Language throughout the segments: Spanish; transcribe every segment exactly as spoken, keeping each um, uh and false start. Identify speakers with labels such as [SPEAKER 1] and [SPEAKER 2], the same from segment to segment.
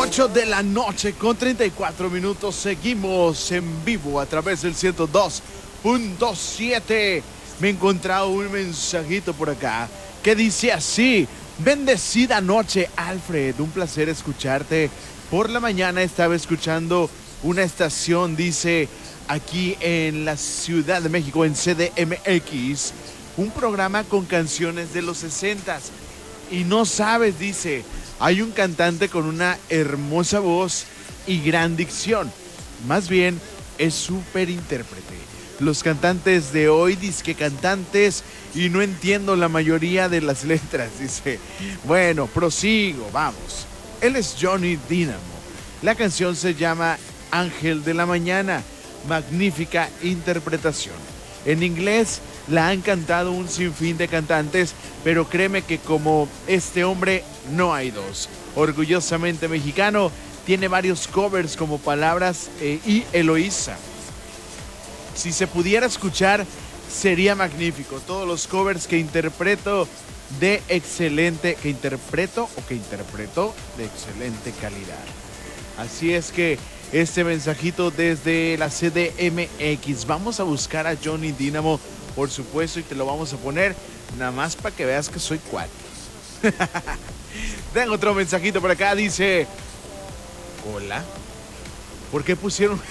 [SPEAKER 1] ocho de la noche con treinta y cuatro minutos. Seguimos en vivo a través del ciento dos punto siete. Me he encontrado un mensajito por acá que dice así: bendecida noche, Alfred. Un placer escucharte. Por la mañana estaba escuchando una estación, dice, aquí en la Ciudad de México, en C D M X, un programa con canciones de los sesentas. Y no sabes, dice, hay un cantante con una hermosa voz y gran dicción. Más bien, es súper intérprete. Los cantantes de hoy, dizque cantantes, y no entiendo la mayoría de las letras, dice. Bueno, prosigo, vamos. Él es Johnny Dynamo. La canción se llama Ángel de la Mañana. Magnífica interpretación. En inglés la han cantado un sinfín de cantantes, pero créeme que como este hombre no hay dos. Orgullosamente mexicano, tiene varios covers como Palabras eh, y Eloísa. Si se pudiera escuchar, sería magnífico. Todos los covers que interpreto de excelente, que interpreto o que interpreto de excelente calidad. Así es que este mensajito desde la C D M X. Vamos a buscar a Johnny Dynamo, por supuesto, y te lo vamos a poner nada más para que veas que soy cuatro. Tengo otro mensajito por acá, dice: hola, ¿por qué pusieron?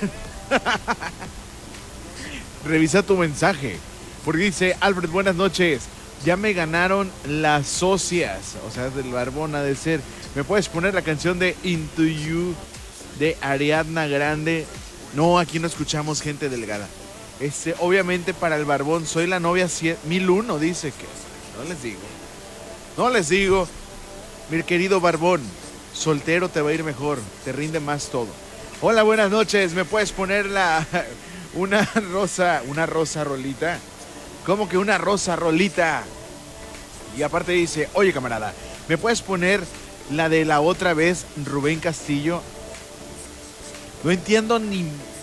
[SPEAKER 1] Revisa tu mensaje, porque dice: Alfred, buenas noches, ya me ganaron las socias, o sea, del Barbón ha de ser. ¿Me puedes poner la canción de Into You de Ariadna Grande? No, aquí no escuchamos gente delgada. Este, obviamente para el Barbón, soy la novia mil uno, dice que. No les digo. No les digo. Mi querido Barbón, soltero te va a ir mejor, te rinde más todo. Hola, buenas noches, ¿me puedes poner la una rosa, una rosa rolita? ¿Cómo que una rosa rolita? Y aparte dice: oye, camarada, ¿me puedes poner la de la otra vez, Rubén Castillo? No entiendo ni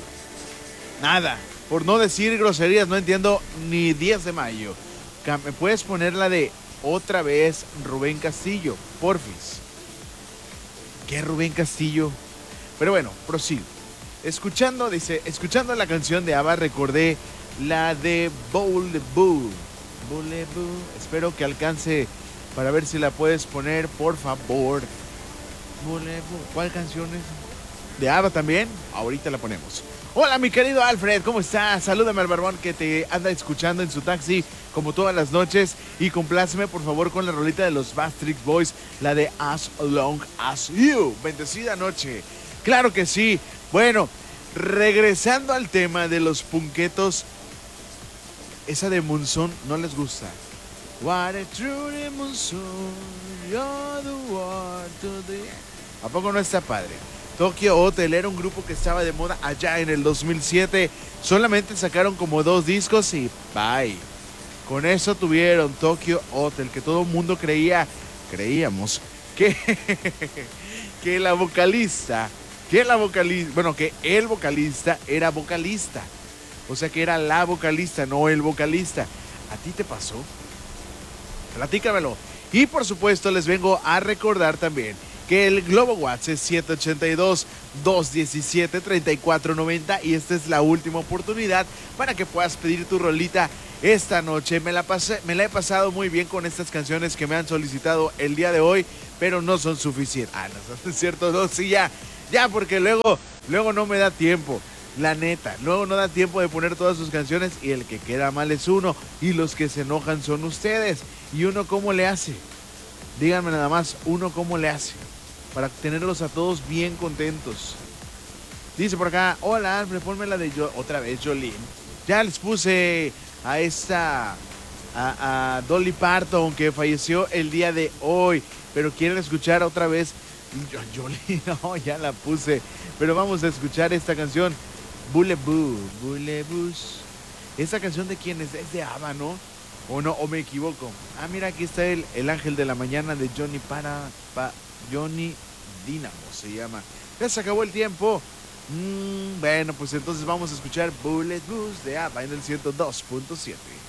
[SPEAKER 1] nada. Por no decir groserías, no entiendo ni diez de mayo. ¿Me puedes poner la de otra vez, Rubén Castillo? Porfis. ¿Qué Rubén Castillo? Pero bueno, prosigo. Escuchando, dice, escuchando la canción de ABBA, recordé la de Voulez-Vous. Voulez-Vous. Espero que alcance para ver si la puedes poner, por favor. Voulez-Vous. ¿Cuál canción es? ¿De ABBA también? Ahorita la ponemos. Hola, mi querido Alfred, ¿cómo estás? Salúdame al Barbón que te anda escuchando en su taxi como todas las noches. Y compláceme, por favor, con la rolita de los Backstreet Boys, la de As Long As You. Bendecida noche. Claro que sí. Bueno, regresando al tema de los punquetos, esa de Monzón no les gusta. What a true Monzón, you're the one to the... ¿A poco no está padre? Tokyo Hotel era un grupo que estaba de moda allá en el dos mil siete. Solamente sacaron como dos discos y bye. Con eso tuvieron Tokyo Hotel, que todo el mundo creía, creíamos, que, que la vocalista, que la vocalista, bueno, que el vocalista era vocalista. O sea que era la vocalista, no el vocalista. ¿A ti te pasó? Platícamelo. Y por supuesto les vengo a recordar también que el Globo WhatsApp es siete ocho dos, dos uno siete, tres cuatro nueve cero y esta es la última oportunidad para que puedas pedir tu rolita esta noche. Me la, pasé, me la he pasado muy bien con estas canciones que me han solicitado el día de hoy, pero no son suficientes. Ah, no, es cierto, no, sí, ya, ya, porque luego, luego no me da tiempo. La neta, luego no da tiempo de poner todas sus canciones y el que queda mal es uno y los que se enojan son ustedes. ¿Y uno cómo le hace? Díganme nada más, ¿uno cómo le hace? Para tenerlos a todos bien contentos. Dice por acá: hola, Alfred, ponme la de yo, otra vez Jolene. Ya les puse a esta, a, a Dolly Parton, que falleció el día de hoy, pero quieren escuchar otra vez Jolene. No, ya la puse, pero vamos a escuchar esta canción, Voulez-Vous, Voulez-Vous. ¿Esta canción de quién es? Es de ABBA, ¿no? ¿O no? ¿O me equivoco? Ah, mira, aquí está el, el Ángel de la Mañana de Johnny para, para Johnny Dynamo se llama. Ya se acabó el tiempo. Mm, bueno, pues entonces vamos a escuchar Voulez-Vous de ABBA en el ciento dos punto siete.